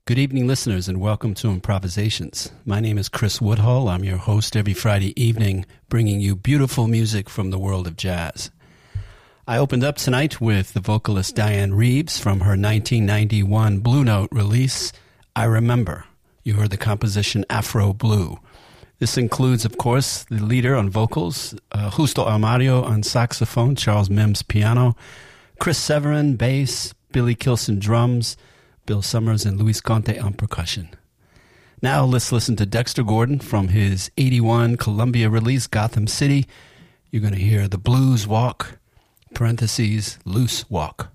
Good evening, listeners, and welcome to Improvisations. My name is Chris Woodhull. I'm your host every Friday evening, bringing you beautiful music from the world of jazz. I opened up tonight with the vocalist Diane Reeves from her 1991 Blue Note release, I Remember. You heard the composition Afro Blue. This includes, of course, the leader on vocals, Justo Armario on saxophone, Charles Mims piano, Chris Severin bass, Billy Kilson drums, Bill Summers and Luis Conte on percussion. Now let's listen to Dexter Gordon from his 81 Columbia release, Gotham City. You're going to hear The Blues Walk, parentheses, Loose Walk.